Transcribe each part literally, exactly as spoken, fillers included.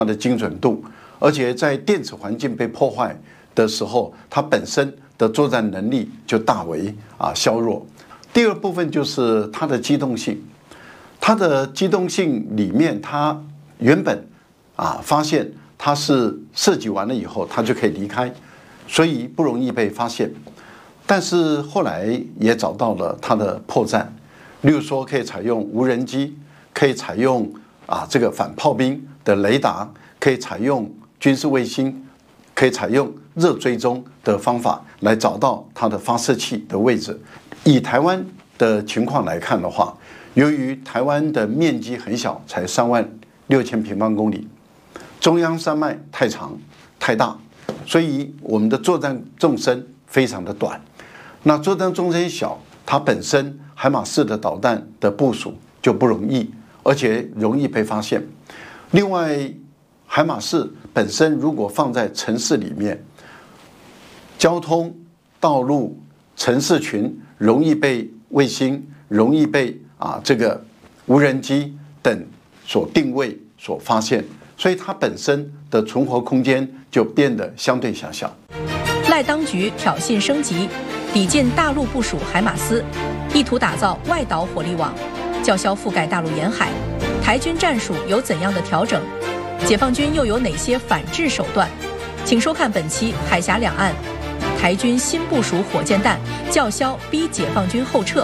它的精准度，而且在电子环境被破坏的时候，它本身的作战能力就大为啊削弱。第二部分就是它的机动性，它的机动性里面，它原本啊发现它是射击完了以后，它就可以离开，所以不容易被发现。但是后来也找到了它的破绽，例如说可以采用无人机，可以采用啊这个反炮兵的雷达，可以采用军事卫星，可以采用热追踪的方法来找到它的发射器的位置。以台湾的情况来看的话，由于台湾的面积很小，才三万六千平方公里，中央山脉太长太大，所以我们的作战纵深非常的短。那作战纵深小，它本身海马式的导弹的部署就不容易，而且容易被发现。另外，海马式本身如果放在城市里面，交通、道路、城市群容易被卫星、容易被啊这个无人机等所定位、所发现，所以它本身的存活空间就变得相对狭小。 赖当局挑衅升级，抵近大陆部署海马斯，意图打造外岛火力网，叫嚣覆盖大陆沿海。台军战术有怎样的调整？解放军又有哪些反制手段？请收看本期《海峡两岸》，台军新部署火箭弹，叫嚣逼解放军后撤。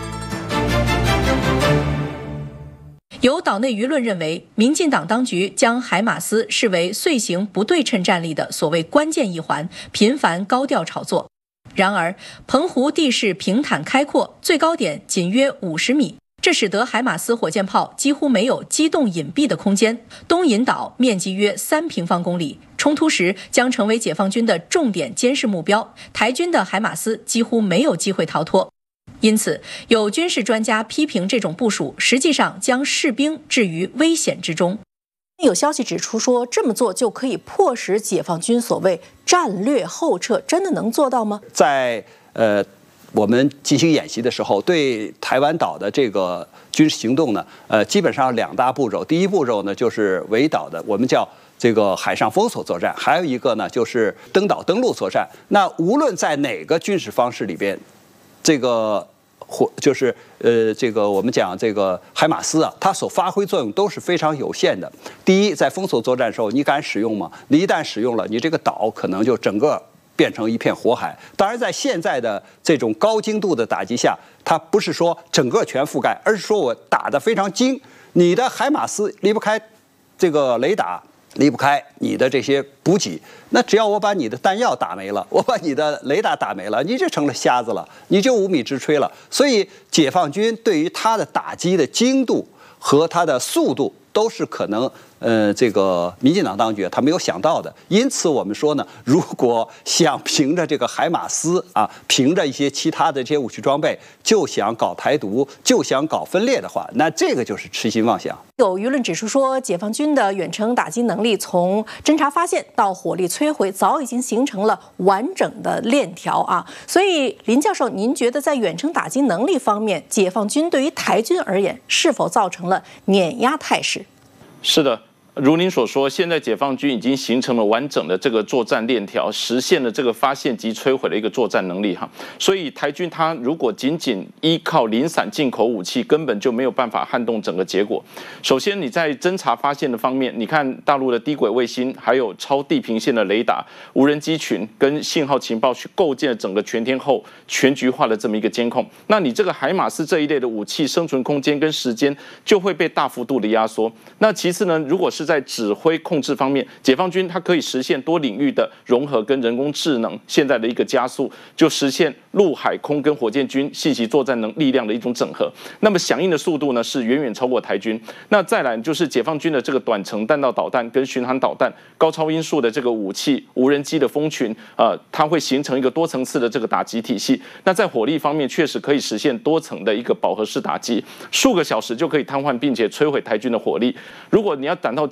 有岛内舆论认为，民进党当局将海马斯视为遂行不对称战力的所谓关键一环，频繁高调炒作。然而，澎湖地势平坦开阔，最高点仅约五十米，这使得海马斯火箭炮几乎没有机动隐蔽的空间。东引岛面积约三平方公里，冲突时将成为解放军的重点监视目标，台军的海马斯几乎没有机会逃脱。因此，有军事专家批评这种部署实际上将士兵置于危险之中。 有消息指出说，这么做就可以迫使解放军所谓战略后撤，真的能做到吗？ 在呃我们进行演习的时候，对台湾岛的这个军事行动呢，呃，基本上两大步骤。第一步骤呢，就是围岛的，我们叫这个海上封锁作战；还有一个呢，就是登岛登陆作战。那无论在哪个军事方式里边，这个或就是呃，这个我们讲这个海马斯啊，它所发挥作用都是非常有限的。第一，在封锁作战的时候，你敢使用吗？你一旦使用了，你这个岛可能就整个变成一片火海。当然，在现在的这种高精度的打击下，它不是说整个全覆盖，而是说我打得非常精，你的海马斯离不开这个雷达，离不开你的这些补给。那只要我把你的弹药打没了，我把你的雷达打没了，你就成了瞎子了，你就无米之炊了。所以，解放军对于它的打击的精度和它的速度都是可能。呃，这个民进党当局他没有想到的，因此我们说呢，如果想凭着这个海马斯啊，凭着一些其他的这些武器装备，就想搞台独，就想搞分裂的话，那这个就是痴心妄想。 有舆论指出说，解放军的远程打击能力从侦察发现到火力摧毁，早已经形成了完整的链条啊。所以，林教授，您觉得在远程打击能力方面，解放军对于台军而言，是否造成了碾压态势？ 是的。如您所说，现在解放军已经形成了完整的这个作战链条，实现了这个发现及摧毁的一个作战能力哈。所以台军它如果仅仅依靠零散进口武器，根本就没有办法撼动整个结果。首先，你在侦察发现的方面，你看大陆的低轨卫星，还有超地平线的雷达、无人机群跟信号情报，去构建了整个全天候、全局化的这么一个监控。那你这个海马斯这一类的武器，生存空间跟时间就会被大幅度的压缩。那其次呢，如果是在指挥控制方面，解放军它可以实现多领域的融合跟人工智能现在的一个加速，就实现陆海空跟火箭军信息作战能力量的一种整合。那么响应的速度呢，是远远超过台军。那再来就是解放军的这个短程弹道导弹跟巡航导弹、高超音速的这个武器、无人机的蜂群，呃，它会形成一个多层次的这个打击体系。那在火力方面，确实可以实现多层的一个饱和式打击，数个小时就可以瘫痪并且摧毁台军的火力。如果你要打到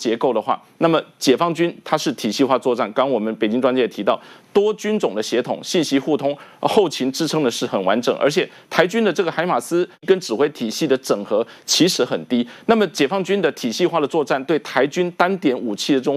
结构的话，那么解放军它是体系化作战。刚我们北京专家也提到，多军种的协同、信息互通、后勤支撑的是很完整，而且台军的这个海马斯跟指挥体系的整合其实很低。那么解放军的体系化的作战对台军单点武器的这种